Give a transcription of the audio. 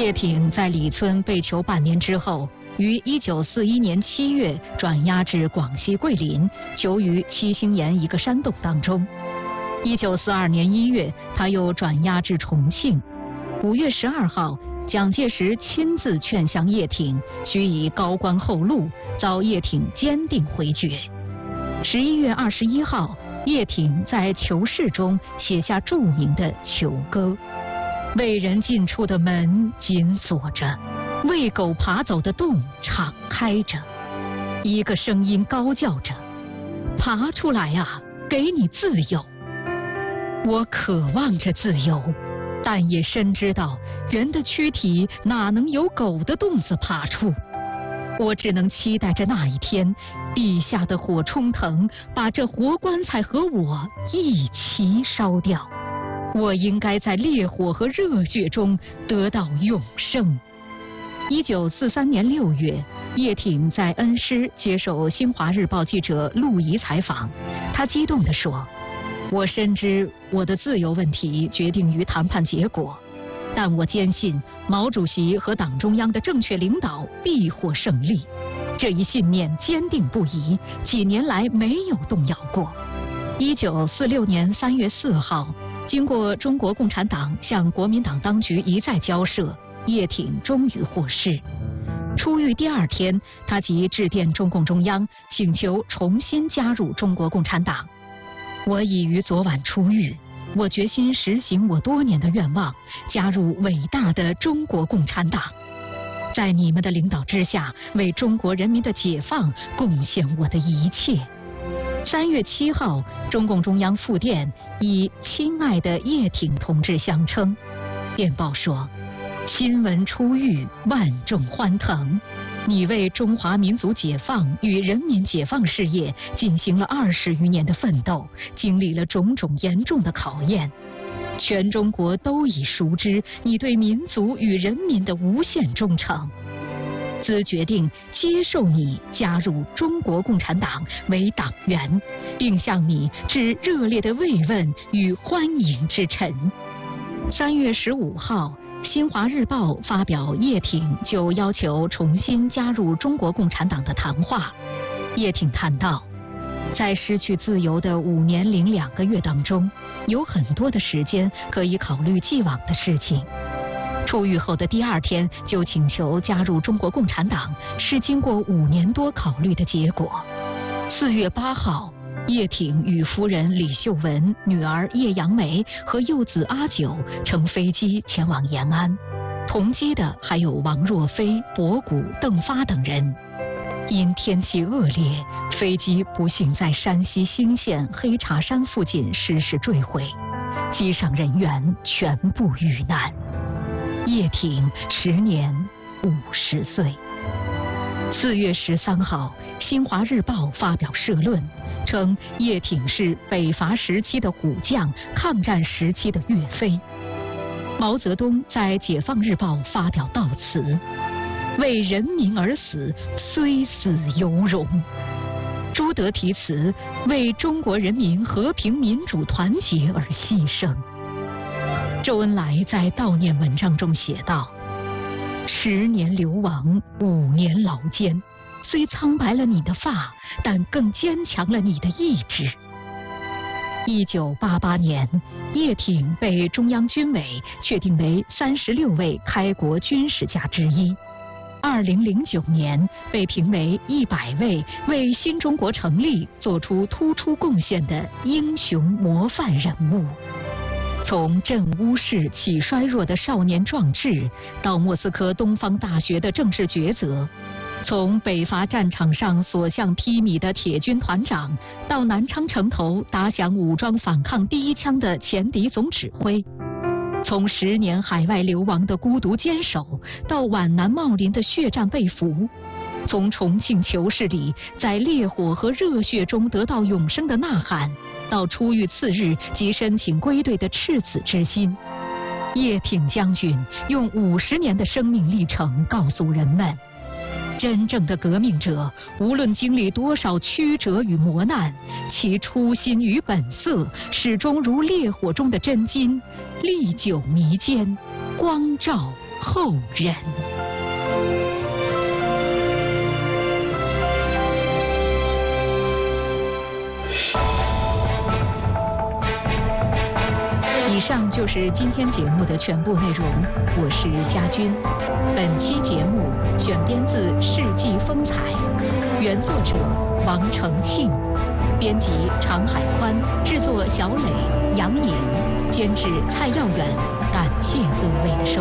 叶挺在李村被囚半年之后，于1941年7月转押至广西桂林，囚于七星岩一个山洞当中。1942年1月，他又转押至重庆。5月12号，蒋介石亲自劝降叶挺，许以高官厚禄，遭叶挺坚定回绝。11月21号，叶挺在囚室中写下著名的囚歌：为人进出的门紧锁着，为狗爬走的洞敞开着。一个声音高叫着：爬出来啊，给你自由。我渴望着自由，但也深知道人的躯体哪能由狗的洞子爬出。我只能期待着那一天，地下的火冲腾，把这活棺材和我一起烧掉。我应该在烈火和热血中得到永生。1943年6月，叶挺在恩施接受《新华日报》记者陆怡采访，他激动地说：我深知我的自由问题决定于谈判结果，但我坚信毛主席和党中央的正确领导必获胜利。这一信念坚定不移，几年来没有动摇过。1946年3月4号，经过中国共产党向国民党当局一再交涉，叶挺终于获释。出狱第2天，他即致电中共中央，请求重新加入中国共产党。我已于昨晚出狱，我决心实行我多年的愿望，加入伟大的中国共产党，在你们的领导之下，为中国人民的解放贡献我的一切。3月7号，中共中央复电以“亲爱的叶挺同志”相称。电报说：新闻出狱，万众欢腾。你为中华民族解放与人民解放事业进行了20余年的奋斗，经历了种种严重的考验。全中国都已熟知你对民族与人民的无限忠诚。兹决定接受你加入中国共产党为党员，并向你致热烈的慰问与欢迎之忱。3月15号。《新华日报》发表叶挺就要求重新加入中国共产党的谈话。叶挺谈到，在失去自由的5年零2个月当中，有很多的时间可以考虑既往的事情。出狱后的第2天就请求加入中国共产党，是经过5年多考虑的结果。4月8号。叶挺与夫人李秀文、女儿叶扬梅和幼子阿九乘飞机前往延安，同机的还有王若飞、博古、邓发等人。因天气恶劣，飞机不幸在山西兴县黑茶山附近失事坠毁，机上人员全部遇难。叶挺时年50岁。4月13号，《新华日报》发表社论，称叶挺是北伐时期的虎将，抗战时期的岳飞。毛泽东在《解放日报》发表悼词：为人民而死，虽死犹荣。朱德题词：为中国人民和平民主团结而牺牲。周恩来在悼念文章中写道：10年流亡，5年劳艰，虽苍白了你的发，但更坚强了你的意志。1988年，叶挺被中央军委确定为36位开国军事家之一。2009年，被评为100位为新中国成立做出突出贡献的英雄模范人物。从镇乌市起衰弱的少年壮志，到莫斯科东方大学的政治抉择，从北伐战场上所向披靡的铁军团长，到南昌城头打响武装反抗第一枪的前敌总指挥，从10年海外流亡的孤独坚守，到皖南茂林的血战被俘，从重庆囚室里在烈火和热血中得到永生的呐喊，到出狱次日即申请归队的赤子之心。叶挺将军用50年的生命历程告诉人们，真正的革命者无论经历多少曲折与磨难，其初心与本色始终如烈火中的真金，历久弥坚，光照后人。以上就是今天节目的全部内容，我是佳君。本期节目选编自《世纪风采》，原作者王承庆，编辑常海宽，制作小磊、杨颖，监制蔡耀远。感谢各位的收听。